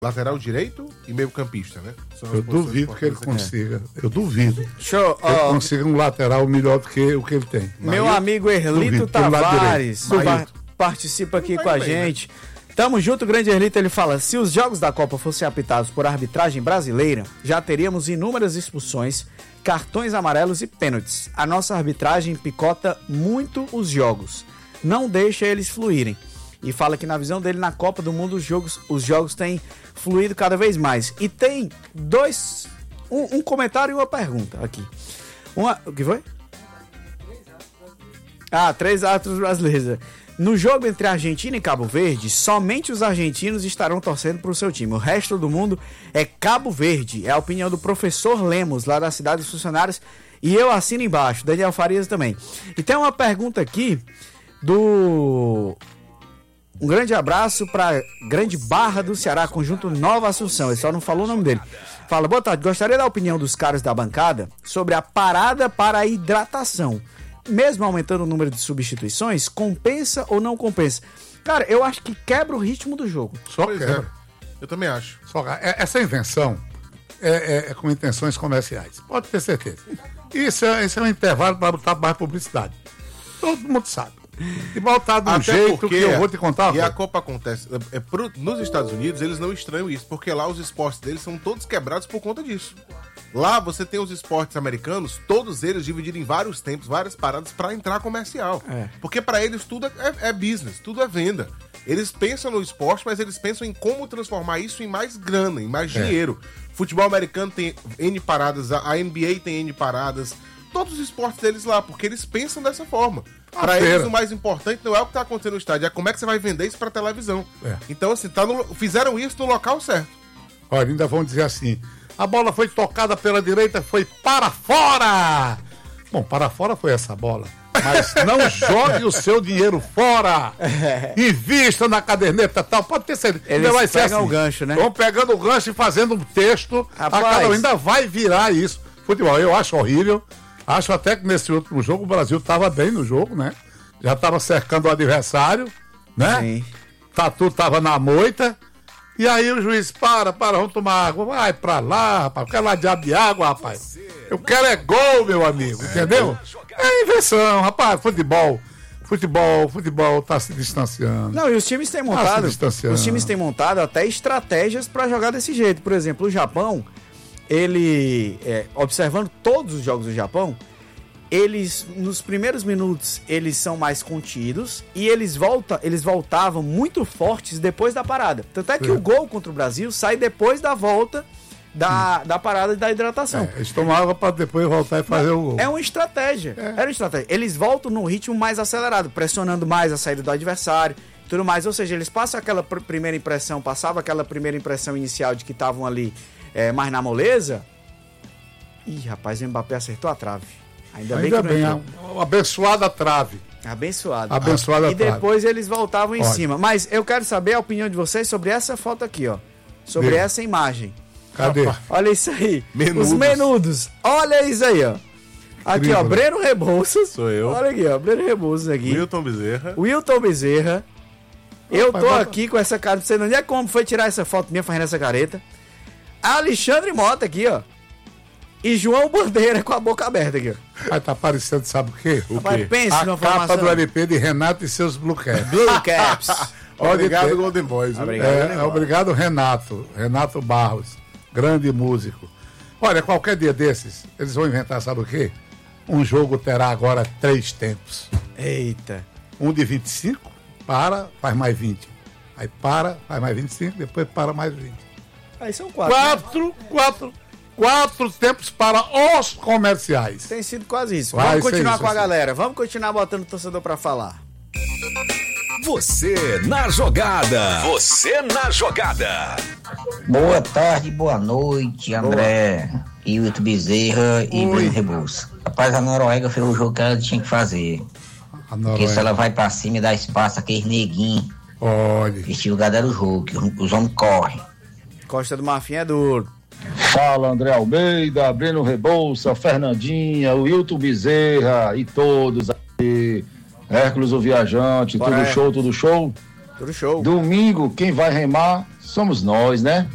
Lateral direito e meio campista, né? Eu duvido que ele consiga. Eu duvido. Show. Que ele consiga um lateral melhor do que o que ele tem. Meu amigo Erlito Tavares participa aqui com a gente. Tamo junto, grande Erlito. Ele fala: se os jogos da Copa fossem apitados por arbitragem brasileira, já teríamos inúmeras expulsões, cartões amarelos e pênaltis. A nossa arbitragem picota muito os jogos, não deixa eles fluírem. E fala que na visão dele, na Copa do Mundo, os jogos têm fluído cada vez mais. E tem um comentário e uma pergunta aqui. O que foi? 3 árbitros brasileiros. No jogo entre Argentina e Cabo Verde, somente os argentinos estarão torcendo para o seu time. O resto do mundo é Cabo Verde. É a opinião do professor Lemos, lá da Cidade dos Funcionários. E eu assino embaixo. Daniel Farias também. E tem uma pergunta aqui do... Um grande abraço para Grande Barra do Ceará, conjunto Nova Assunção. Ele só não falou o nome dele. Fala: boa tarde, gostaria da opinião dos caras da bancada sobre a parada para a hidratação. Mesmo aumentando o número de substituições, compensa ou não compensa? Cara, eu acho que quebra o ritmo do jogo. Só quebra. Eu também acho. Essa invenção é com intenções comerciais. Pode ter certeza. Isso é um intervalo para botar mais publicidade. Todo mundo sabe. E voltar de um jeito que eu vou te contar. E a Copa acontece. Nos Estados Unidos, eles não estranham isso, porque lá os esportes deles são todos quebrados por conta disso. Lá você tem os esportes americanos, todos eles divididos em vários tempos, várias paradas para entrar comercial. Porque para eles tudo é business, tudo é venda. Eles pensam no esporte, mas eles pensam em como transformar isso em mais grana, em mais dinheiro. Futebol americano tem N paradas, a NBA tem N paradas. Todos os esportes deles lá, porque eles pensam dessa forma. Para eles, o mais importante não é o que está acontecendo no estádio, é como é que você vai vender isso para televisão. Então, assim, fizeram isso no local certo. Olha, ainda vão dizer assim: a bola foi tocada pela direita, foi para fora. Bom, para fora foi essa bola. Mas não jogue o seu dinheiro fora. Invista na caderneta tal. Pode ter certeza. Eles vai ser assim. O gancho, né? Vão pegando o gancho e fazendo um texto. Rapaz, ainda vai virar isso. Futebol, eu acho horrível. Acho até que nesse último jogo o Brasil estava bem no jogo, né? Já estava cercando o adversário, né? Sim. Tatu estava na moita. E aí o juiz, vamos tomar água. Vai pra lá, rapaz. Eu quero ladear de água, rapaz. Eu quero é gol, meu amigo, entendeu? É invenção, rapaz. Futebol tá se distanciando. Não, e os times têm montado, até estratégias para jogar desse jeito. Por exemplo, o Japão, observando todos os jogos do Japão, eles, nos primeiros minutos, eles são mais contidos e eles voltavam muito fortes depois da parada. Tanto é que o gol contra o Brasil sai depois da volta da parada da hidratação. Eles tomavam para depois voltar e fazer o gol. É uma estratégia. Era uma estratégia. Eles voltam num ritmo mais acelerado, pressionando mais a saída do adversário, tudo mais. Ou seja, eles passavam aquela primeira impressão inicial de que estavam ali mais na moleza. Ih, rapaz, o Mbappé acertou a trave. Ainda bem, abençoada trave. Abençoada. E depois eles voltavam em cima. Mas eu quero saber a opinião de vocês sobre essa foto aqui, ó. Sobre essa imagem. Cadê? Olha isso aí. Os menudos. Olha isso aí, ó. Aqui, incrível. Ó, Breno Rebouças. Sou eu. Olha aqui, ó, Breno Rebouças aqui. Wilton Bezerra. Eu tô aqui com essa cara, não sei nem como foi tirar essa foto minha fazendo essa careta. Alexandre Mota aqui, ó. E João Bandeira com a boca aberta aqui, ó. Mas tá parecendo, sabe o quê? Pense a capa do LP de Renato e seus Blue Caps. Blue Caps. Obrigado, Golden Boys. Obrigado, Renato. Renato Barros. Grande músico. Olha, qualquer dia desses, eles vão inventar, sabe o quê? Um jogo terá agora 3 tempos. Eita. Um de 25, faz mais 20. Aí faz mais 25, depois mais 20. Aí são 4. 4 tempos para os comerciais. Tem sido quase isso. Vamos continuar com a galera. Vamos continuar botando o torcedor pra falar. Você na jogada. Boa tarde, boa noite, André, Wilton Bezerra e Breno Rebouças. Rapaz, a Noruega fez o jogo que ela tinha que fazer. Porque se ela vai pra cima e dá espaço àqueles neguinhos, esse lugar era o jogo, que os homens correm. Costa do Marfim é duro. Fala, André Almeida, Breno Rebouças, Fernandinha, Wilton Bezerra e todos aí. Hércules o Viajante, tudo show? Tudo show. Domingo, quem vai remar somos nós, né?